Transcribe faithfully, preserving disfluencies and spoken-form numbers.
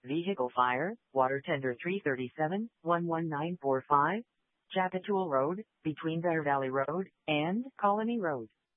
Vehicle fire, water tender three thirty-seven, one one nine four five, Chapatool Road, between Bear Valley Road and Colony Road.